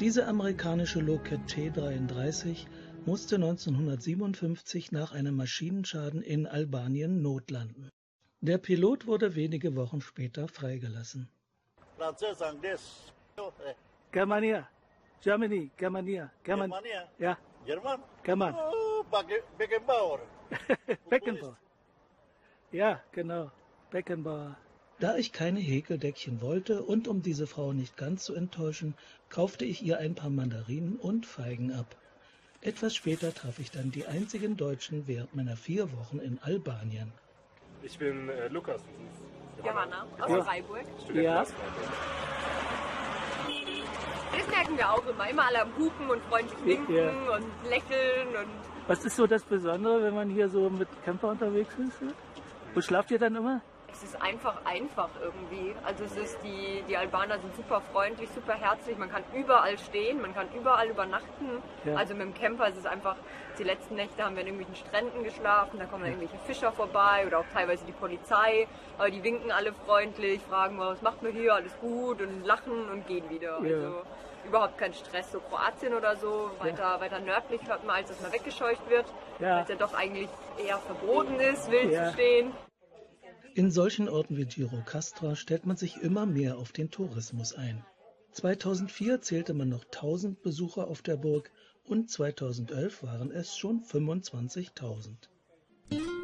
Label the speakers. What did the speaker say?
Speaker 1: Diese amerikanische Lockheed T-33 musste 1957 nach einem Maschinenschaden in Albanien notlanden. Der Pilot wurde wenige Wochen später freigelassen.
Speaker 2: Germania, Germany, Germania,
Speaker 3: Germania?
Speaker 2: Ja.
Speaker 3: Jerman?
Speaker 2: German.
Speaker 3: Oh, Beckenbauer.
Speaker 2: Beckenbauer. Ja, genau, Beckenbauer.
Speaker 1: Da ich keine Häkeldeckchen wollte und um diese Frau nicht ganz zu enttäuschen, kaufte ich ihr ein paar Mandarinen und Feigen ab. Etwas später traf ich dann die einzigen Deutschen während meiner 4 Wochen in Albanien.
Speaker 4: Ich bin Lukas.
Speaker 5: Johanna aus Freiburg.
Speaker 2: Ja.
Speaker 5: Das merken wir auch immer alle am Hupen und freundlich winken und lächeln. Und
Speaker 2: was ist so das Besondere, wenn man hier so mit Camper unterwegs ist? Wo schlaft ihr dann immer?
Speaker 5: es ist einfach irgendwie. Also es ist die Albaner sind super freundlich, super herzlich. Man kann überall stehen, man kann überall übernachten. Ja. Also mit dem Camper ist es einfach, die letzten Nächte haben wir an irgendwelchen Stränden geschlafen, da kommen dann irgendwelche Fischer vorbei oder auch teilweise die Polizei. Aber die winken alle freundlich, fragen, was macht man hier, alles gut und lachen und gehen wieder. Ja. Also überhaupt kein Stress. So Kroatien oder so, weiter nördlich hört man, als dass man weggescheucht wird, weil es ja doch eigentlich eher verboten ist, wild zu stehen.
Speaker 1: In solchen Orten wie Gjirokastra stellt man sich immer mehr auf den Tourismus ein. 2004 zählte man noch 1000 Besucher auf der Burg und 2011 waren es schon 25.000.